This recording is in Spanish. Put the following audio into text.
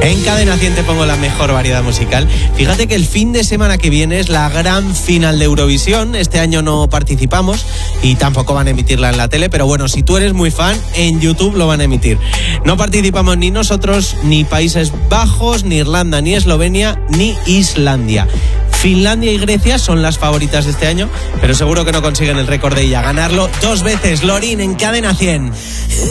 En Cadena 100 te pongo la mejor variedad musical. Fíjate que el fin de semana que viene es la gran final de Eurovisión. Este año no participamos y tampoco van a emitirla en la tele, pero bueno, si tú eres muy fan, en YouTube lo van a emitir. No participamos ni nosotros, ni Países Bajos, ni Irlanda, ni Eslovenia, ni Islandia. Finlandia y Grecia son las favoritas de este año, pero seguro que no consiguen el récord de ella, ganarlo 2 veces. Lorin en Cadena 100.